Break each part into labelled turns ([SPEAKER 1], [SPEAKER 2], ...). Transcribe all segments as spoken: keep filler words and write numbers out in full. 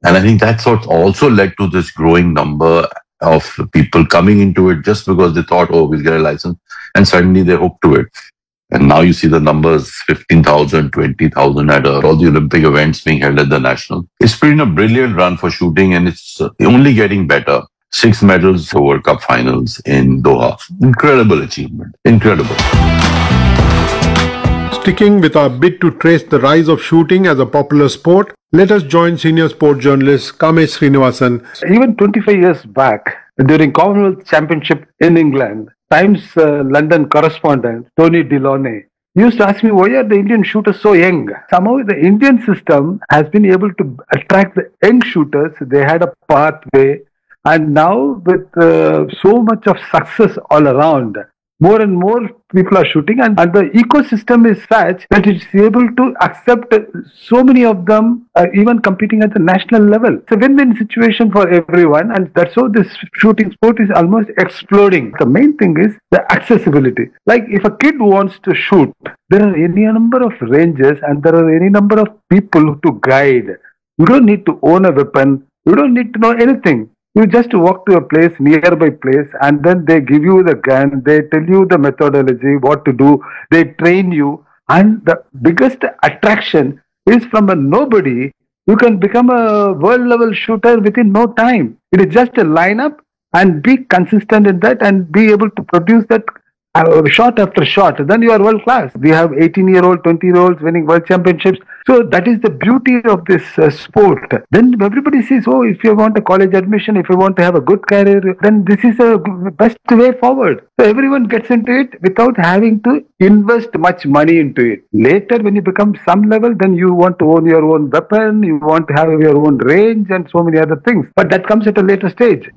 [SPEAKER 1] And I think that's what also led to this growing number of people coming into it just because they thought, oh, we'll get a license. And suddenly they hooked to it. And now you see the numbers, fifteen thousand, twenty thousand at uh, all the Olympic events being held at the National. It's been a brilliant run for shooting, and it's uh, only getting better. Six medals for World Cup finals in Doha. Incredible achievement. Incredible.
[SPEAKER 2] Sticking with our bid to trace the rise of shooting as a popular sport, let us join senior sport journalist Kamesh Srinivasan.
[SPEAKER 3] Even twenty-five years back, during Commonwealth Championship in England, Times uh, London correspondent Tony Deloney used to ask me, why are the Indian shooters so young? Somehow the Indian system has been able to attract the young shooters. They had a pathway, and now with uh, so much of success all around, more and more people are shooting, and, and the ecosystem is such that it's able to accept so many of them, uh, even competing at the national level. It's a win-win situation for everyone, and that's how this shooting sport is almost exploding. The main thing is the accessibility. Like if a kid wants to shoot, there are any number of ranges and there are any number of people to guide. You don't need to own a weapon. You don't need to know anything. You just walk to a place, nearby place, and then they give you the gun, they tell you the methodology, what to do, they train you. And the biggest attraction is from a nobody, you can become a world-level shooter within no time. It is just a lineup and be consistent in that and be able to produce that uh, shot after shot. Then you are world-class. We have eighteen-year-old, twenty-year-olds winning world championships. So that is the beauty of this uh, sport. Then everybody says, oh, if you want a college admission, if you want to have a good career, then this is the best way forward. So everyone gets into it without having to invest much money into it. Later, when you become some level, then you want to own your own weapon, you want to have your own range and so many other things. But that comes at a later stage.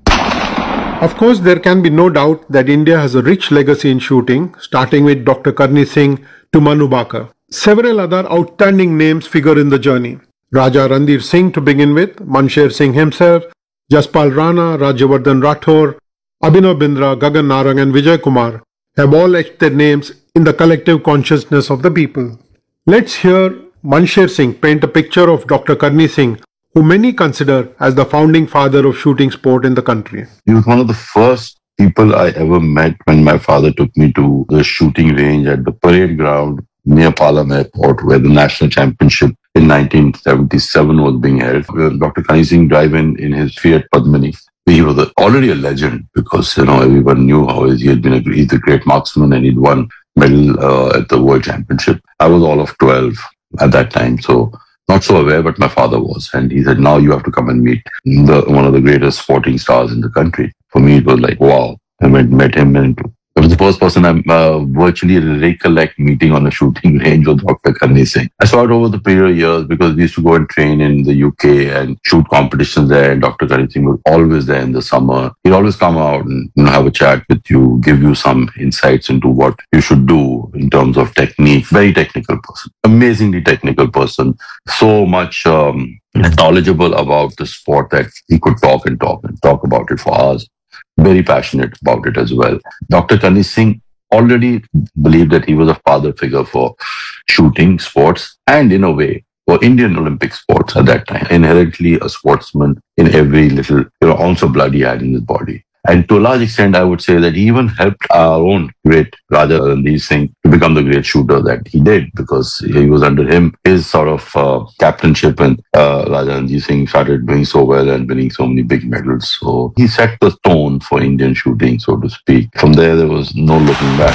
[SPEAKER 2] Of course, there can be no doubt that India has a rich legacy in shooting, starting with Doctor Karni Singh to Manu Baka. Several other outstanding names figure in the journey. Raja Randir Singh to begin with, Mansher Singh himself, Jaspal Rana, Rajyavardhan Rathore, Abhinav Bindra, Gagan Narang and Vijay Kumar have all etched their names in the collective consciousness of the people. Let's hear Mansher Singh paint a picture of Doctor Karni Singh, who many consider as the founding father of shooting sport in the country.
[SPEAKER 1] He was one of the first people I ever met when my father took me to the shooting range at the parade ground near Palam Airport, where the national championship in nineteen seventy-seven was being held. Doctor Karni Singh drive in in his Fiat Padmini. He was a, already a legend because, you know, everyone knew how he had been a, he's a great marksman and he'd won medal uh, at the World Championship. I was all of twelve at that time, so not so aware, but my father was. And he said, now you have to come and meet the, one of the greatest sporting stars in the country. For me, it was like, wow. I went, met him, and I was the first person I uh, virtually recollect meeting on a shooting range with Doctor Karni Singh. I saw it over the period of years because we used to go and train in the U K and shoot competitions there. And Doctor Karni Singh was always there in the summer. He'd always come out and, you know, have a chat with you, give you some insights into what you should do in terms of technique. Very technical person, amazingly technical person. So much um, knowledgeable about the sport that he could talk and talk and talk about it for hours. Very passionate about it as well. Doctor Karni Singh already believed that he was a father figure for shooting sports and, in a way, for Indian Olympic sports at that time. Inherently a sportsman in every little, you know, ounce of blood he had in his body. And to a large extent, I would say that he even helped our own great Raja Randir Singh to become the great shooter that he did, because he was under him, his sort of uh, captainship, and uh, Raja Randir Singh started doing so well and winning so many big medals. So he set the tone for Indian shooting, so to speak. From there, there was no looking back.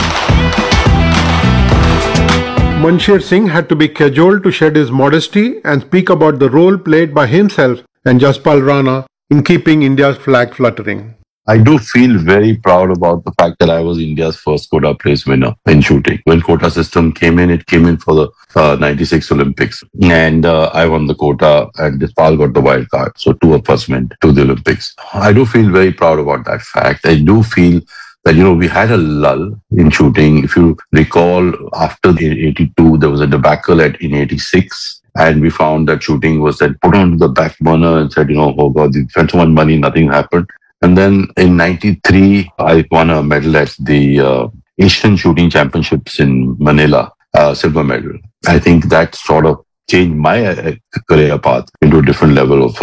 [SPEAKER 2] Mansher Singh had to be cajoled to shed his modesty and speak about the role played by himself and Jaspal Rana in keeping India's flag fluttering.
[SPEAKER 1] I do feel very proud about the fact that I was India's first quota place winner in shooting. When quota system came in, it came in for the uh, ninety-six Olympics. And uh, I won the quota and Jaspal got the wild card. So two of us went to the Olympics. I do feel very proud about that fact. I do feel that, you know, we had a lull in shooting. If you recall, after eighty-two, there was a debacle at in eighty-six. And we found that shooting was then put on the back burner and said, you know, oh God, we spent so much money, nothing happened. And then in ninety-three, I won a medal at the uh, Asian Shooting Championships in Manila, uh, silver medal. I think that sort of changed my uh, career path into a different level of